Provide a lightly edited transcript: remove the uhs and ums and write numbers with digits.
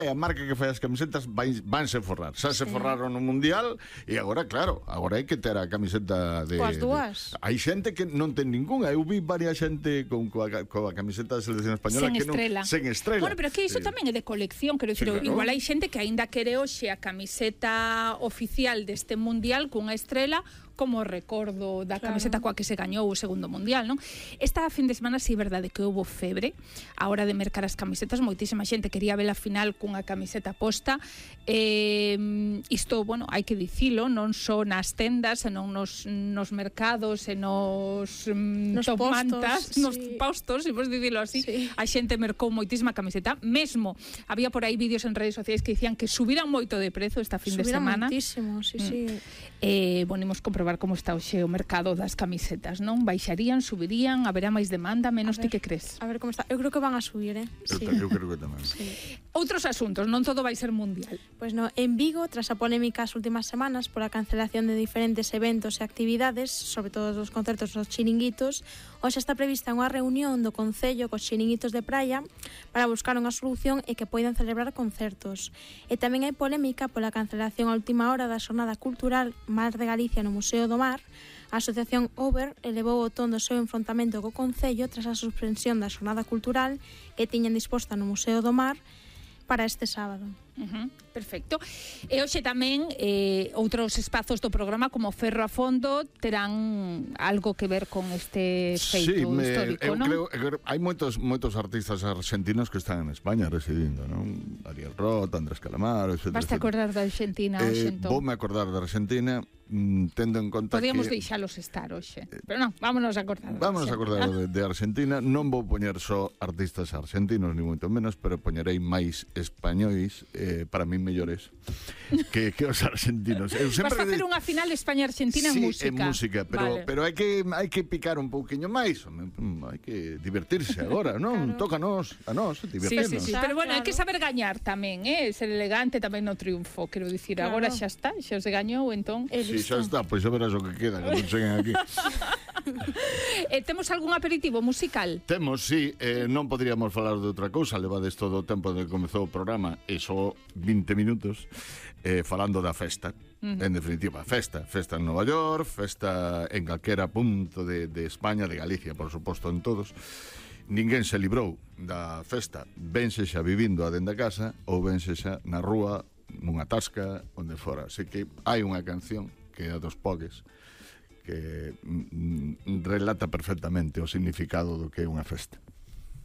e a marca que fai as camisetas vanse forrar. Xa se forraron no Mundial e agora, claro, agora hai que ter a camiseta de... Coas dúas. Hai xente que non ten ninguna. Eu vi varias xente coa camiseta da selección española sen que non... estrela. Sen estrela. Bueno, pero que iso tamén é de colección, quero dicir, claro. igual hai xente que aínda quere hoxe a camiseta oficial deste Mundial cunha estrela como recordo da camiseta coa que se gañou o segundo Mundial, non? Esta fin de semana sí é verdade que houve febre a hora de mercar as camisetas, moitísima xente quería ver a final cunha camiseta posta. Isto, bueno, hai que dicilo, non só nas tendas, senón nos mercados e nos mantas, nos postos, se vos dicilo así, a xente mercou moitísima camiseta. Mesmo había por aí vídeos en redes sociais que dicían que subiran moito de prezo esta fin de semana. Moitísimo, sí. Bueno, imos comprobar como está hoxe o mercado das camisetas, non? Baixarían, subirían, haberá máis demanda, menos ti que crees? A ver como está. Eu creo que van a subir, Eu creo que tamén. Outros asuntos, non todo vai ser mundial. Pois no, en Vigo, tras a polémica as últimas semanas pola cancelación de diferentes eventos e actividades, sobre todo os concertos dos chiringuitos, hoxe está prevista unha reunión do Concello cos chiringuitos de praia para buscar unha solución e que poidan celebrar concertos. E tamén hai polémica pola cancelación a última hora da xornada cultural Mar de Galicia no Museo do Mar. A Asociación Over elevou o ton do seu enfrontamento co Concello tras a suspensión da xornada cultural que tiñan disposta no Museo do Mar para este sábado. Perfecto. E hoxe tamén outros espazos do programa como Ferro a Fondo terán algo que ver con este feito histórico, non? Eu creo hai moitos artistas argentinos que están en España residindo, non? Ariel Roth, Andrés Calamaro, etc. Vas te acordar da Argentina hoxe, entón? Vou me acordar da Argentina, tendo en conta podíamos que... deixalos estar hoxe, pero non, vámonos a acordar. Vámonos a acordar de Argentina. Non vou poñer só artistas argentinos, ni moito menos, pero poñerei máis españois, para mí mellores que os argentinos. Vas facer unha final España-Argentina en música. Sí, en música, pero hai que picar un pouquiño máis, hai que divertirse agora, non? Claro. Tócanos a nós divertirnos. Sí, pero bueno, hai que saber gañar tamén, ser elegante tamén no triunfo, quero dicir, agora xa está, xa se gañou, entón... Si, xa está, pois xa verás o que queda, que non cheguen aquí. Temos algún aperitivo musical? Temos, sí, non poderíamos falar de outra cousa, levades todo o tempo de que comezou o programa e só 20 minutos falando da festa. En definitiva, festa en Nova York, festa en calquera punto de España, de Galicia, por suposto, en todos. Ninguén se librou da festa, vense xa vivindo a dentro da casa ou vense xa na rúa, nunha tasca, onde fora. Así que hai unha canción que é a dos Pogues que relata perfectamente o significado do que é unha festa.